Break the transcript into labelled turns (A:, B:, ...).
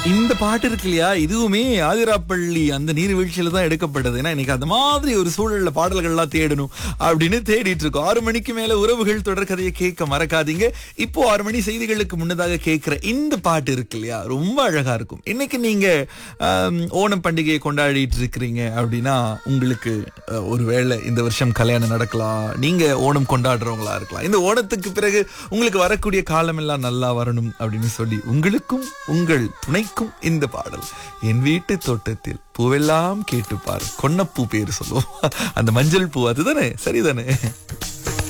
A: இந்த பாட்டு இருக்கு இல்லையா, இதுவுமே ஆதிராப்பள்ளி அந்த நீர்வீழ்ச்சியில தான் எடுக்கப்பட்டது. ஏன்னா இன்னைக்கு அந்த மாதிரி ஒரு சூழல்ல பாடல்கள்லாம் தேடணும் அப்படின்னு தேடிட்டு இருக்கோம். 6 மணிக்கு மேல உறவுகள் தொடர்கதையை கேட்க மறக்காதீங்க. இப்போ 6 மணி செய்திகளுக்கு முன்னதாக கேட்கிற இந்த பாட்டு இருக்கு இல்லையா, ரொம்ப அழகா இருக்கும். இன்னைக்கு நீங்க ஓணம் பண்டிகையை கொண்டாடிட்டு இருக்கிறீங்க அப்படின்னா, உங்களுக்கு ஒருவேளை இந்த வருஷம் கல்யாணம் நடக்கலாம், நீங்க ஓணம் கொண்டாடுறவங்களா இருக்கலாம். இந்த ஓணத்துக்கு பிறகு உங்களுக்கு வரக்கூடிய காலம் எல்லாம் நல்லா வரணும் அப்படின்னு சொல்லி உங்களுக்கும் உங்கள் துணைக்கும் இந்த பாடல். என் வீட்டு தோட்டத்தில் பூவெல்லாம் கேட்டுப்பார், கொன்னப்பூ பேரு சொல்லுவோம், அந்த மஞ்சள் பூ, அதுதானே? சரிதானே?